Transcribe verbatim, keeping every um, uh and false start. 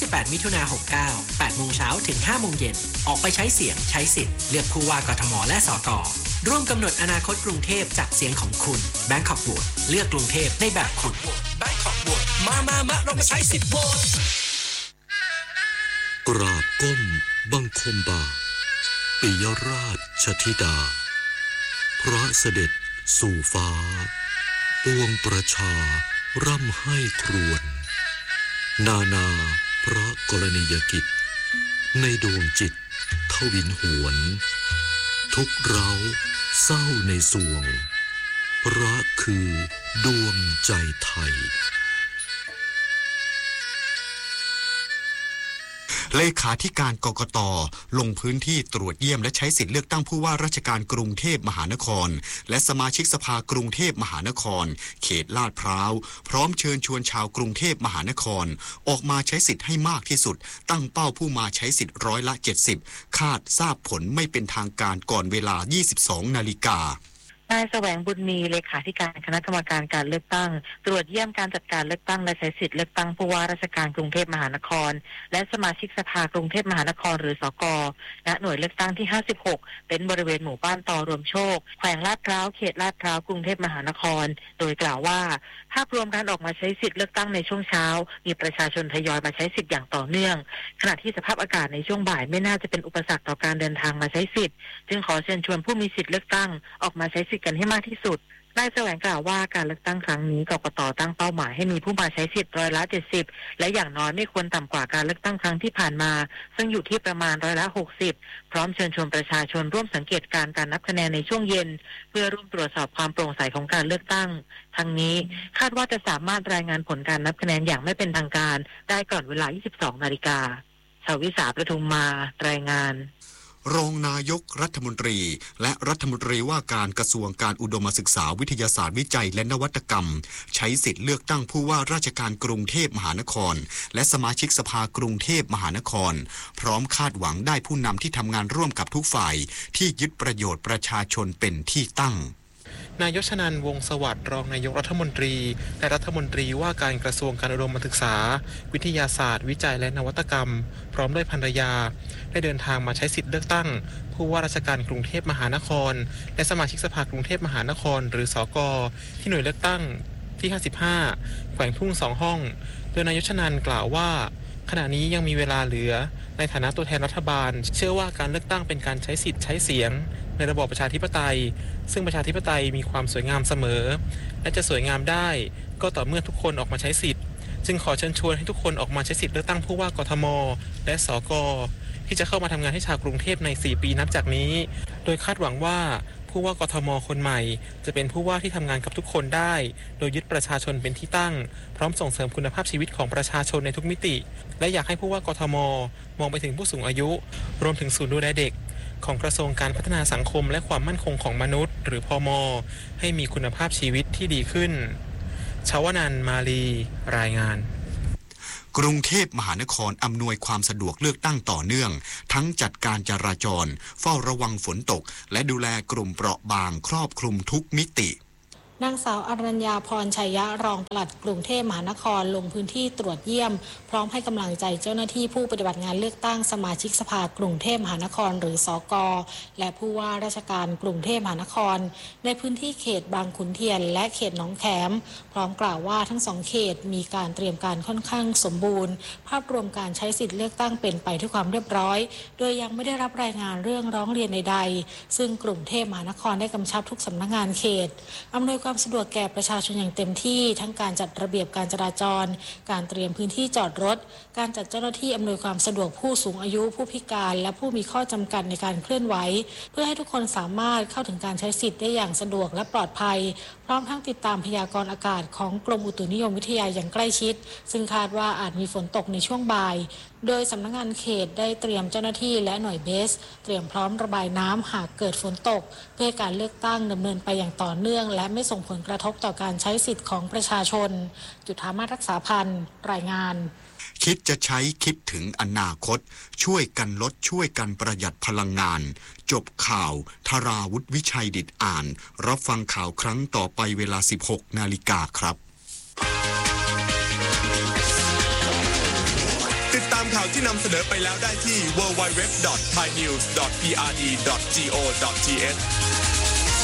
สิบแปดมิถุนายนหกเก้า แปดโมงเช้าถึงห้าโมงเย็นออกไปใช้เสียงใช้สิทธิ์เลือกผู้ว่ากทมและสกร่วมกำหนดอนาคตกรุงเทพจากเสียงของคุณ Bangkok Board เลือกกรุงเทพในแบบคุณ Bangkok Board มามามาเรามาใช้สิทธิ์โหวตกราบก้มบังคมบาทปิยราชธิดาพระเสด็จสู่ฟ้าปวงประชาร่ำให้ครวญนานาพระกรณียกิจในดวงจิตทวินหวนทุกเร้าเศร้าในสวงพระคือดวงใจไทยเลขาธิการกกต.ลงพื้นที่ตรวจเยี่ยมและใช้สิทธิเลือกตั้งผู้ว่าราชการกรุงเทพมหานครและสมาชิกสภากรุงเทพมหานครเขตลาดพร้าวพร้อมเชิญชวนชาวกรุงเทพมหานครออกมาใช้สิทธิ์ให้มากที่สุดตั้งเป้าผู้มาใช้สิทธิ์ร้อยละเจ็ดสิบคาดทราบผลไม่เป็นทางการก่อนเวลา ยี่สิบสองนาฬิกานายแสวงบุญมีเลขาธิการคณะกรรมการการเลือกตั้งตรวจเยี่ยมการจัดการเลือกตั้งและใช้สิทธิ์เลือกตั้งผู้ว่าราชการกรุงเทพมหานครและสมาชิกสภากรุงเทพมหานครหรือสกณหน่วยเลือกตั้งที่ห้าสิบหกเป็นบริเวณหมู่บ้านตอรวมโชคแขวงลาดพร้าวเขตลาดพร้าวกรุงเทพมหานครโดยกล่าวว่าภาพรวมการออกมาใช้สิทธิ์เลือกตั้งในช่วงเช้ามีประชาชนทยอยมาใช้สิทธิ์อย่างต่อเนื่องขณะที่สภาพอากาศในช่วงบ่ายไม่น่าจะเป็นอุปสรรคต่อการเดินทางมาใช้สิทธิ์จึงขอเชิญชวนผู้มีสิทธิ์เลือกตั้งออกมาใช้สิทธิ์กันให้มากที่สุดนายแสวงกล่าวว่าการเลือกตั้งครั้งนี้กกต.ตั้งเป้าหมายให้มีผู้มาใช้สิทธิ์ร้อยละเจ็ดสิบและอย่างน้อยไม่ควรต่ำกว่าการเลือกตั้งครั้งที่ผ่านมาซึ่งอยู่ที่ประมาณร้อยละหกสิบพร้อมเชิญชวนประชาชนร่วมสังเกตการการนับคะแนนในช่วงเย็นเพื่อร่วมตรวจสอบความโปร่งใสของการเลือกตั้งทั้งนี้คาดว่าจะสามารถรายงานผลการนับคะแนนอย่างไม่เป็นทางการได้ก่อนเวลา ยี่สิบสองนาฬิกาชวิสาประทุมมารายงานรองนายกรัฐมนตรีและรัฐมนตรีว่าการกระทรวงการอุดมศึกษาวิทยาศาสตร์วิจัยและนวัตกรรมใช้สิทธิ์เลือกตั้งผู้ว่าราชการกรุงเทพมหานครและสมาชิกสภากรุงเทพมหานครพร้อมคาดหวังได้ผู้นำที่ทำงานร่วมกับทุกฝ่ายที่ยึดประโยชน์ประชาชนเป็นที่ตั้งนายชนันท์ วงศ์สวัสดิ์รองนายกรัฐมนตรีและรัฐมนตรีว่าการกระทรวงการอุดมศึกษาวิทยาศาสตร์วิจัยและนวัตกรรมพร้อมด้วยภรรยาได้เดินทางมาใช้สิทธิ์เลือกตั้งผู้ว่าราชการกรุงเทพมหานครและสมาชิกสภากรุงเทพมหานครหรือสกที่หน่วยเลือกตั้งที่ห้าสิบห้าแขวงทุ่งสองห้องโดยนายชนันท์กล่าวว่าขณะนี้ยังมีเวลาเหลือในฐานะตัวแทนรัฐบาลเชื่อว่าการเลือกตั้งเป็นการใช้สิทธิ์ใช้เสียงในระบอบประชาธิปไตยซึ่งประชาธิปไตยมีความสวยงามเสมอและจะสวยงามได้ก็ต่อเมื่อทุกคนออกมาใช้สิทธิ์จึงขอเชิญชวนให้ทุกคนออกมาใช้สิทธิ์เลือกตั้งผู้ว่ากทมและสกที่จะเข้ามาทำงานให้ชาวกรุงเทพในสี่ปีนับจากนี้โดยคาดหวังว่าผู้ว่ากทมคนใหม่จะเป็นผู้ว่าที่ทำงานกับทุกคนได้โดยยึดประชาชนเป็นที่ตั้งพร้อมส่งเสริมคุณภาพชีวิตของประชาชนในทุกมิติและอยากให้ผู้ว่ากทมมองไปถึงผู้สูงอายุรวมถึงศูนย์ดูแลเด็กของกระทรวงการพัฒนาสังคมและความมั่นคงของมนุษย์หรือพม.ให้มีคุณภาพชีวิตที่ดีขึ้นชวนันท์ มาลีรายงานกรุงเทพมหานครอำนวยความสะดวกเลือกตั้งต่อเนื่องทั้งจัดการจราจรเฝ้าระวังฝนตกและดูแลกลุ่มเปราะบางครอบคลุมทุกมิตินางสาวอรัญญาพรชัยยะรองปลัดกรุงเทพมหานครลงพื้นที่ตรวจเยี่ยมพร้อมให้กำลังใจเจ้าหน้าที่ผู้ปฏิบัติงานเลือกตั้งสมาชิกสภากรุงเทพมหานครหรือสกและผู้ว่าราชการกรุงเทพมหานครในพื้นที่เขตบางขุนเทียนและเขตหนองแขมพร้อมกล่าวว่าทั้งสองเขตมีการเตรียมการค่อนข้างสมบูรณ์ภาพรวมการใช้สิทธิเลือกตั้งเป็นไปด้วยความเรียบร้อยโดยยังไม่ได้รับรายงานเรื่องร้องเรียนใดๆซึ่งกรุงเทพมหานครได้กำชับทุกสำนักงานเขตอำนวยความสะดวกแก่ประชาชนอย่างเต็มที่ทั้งการจัดระเบียบการจราจรการเตรียมพื้นที่จอดรถการจัดเจ้าหน้าที่อำนวยความสะดวกผู้สูงอายุผู้พิการและผู้มีข้อจำกัดในการเคลื่อนไหวเพื่อให้ทุกคนสามารถเข้าถึงการใช้สิทธิ์ได้อย่างสะดวกและปลอดภัยพร้อมทั้งติดตามพยากรณ์อากาศของกรมอุตุนิยมวิทยาอย่างใกล้ชิดซึ่งคาดว่าอาจมีฝนตกในช่วงบ่ายโดยสำนักงานเขตได้เตรียมเจ้าหน้าที่และหน่วยเบสเตรียมพร้อมระบายน้ำหากเกิดฝนตกเพื่อการเลือกตั้งดำเนินไปอย่างต่อเนื่องและไม่ส่งผลกระทบต่อการใช้สิทธิ์ของประชาชนจุฑามาศรักษาพันธ์รายงานคิดจะใช้คิดถึงอนาคตช่วยกันลดช่วยกันประหยัดพลังงานจบข่าวธราวุฒิวิชัยดิษฐ์อ่านรับฟังข่าวครั้งต่อไปเวลา สิบหกนาฬิกาครับติดตามข่าวที่นำเสนอไปแล้วได้ที่ ดับเบิลยู ดับเบิลยู ดับเบิลยู ดอท ไทยนิวส์ ดอท พี อาร์ ดี ดอท จี โอ ดอท ที เอช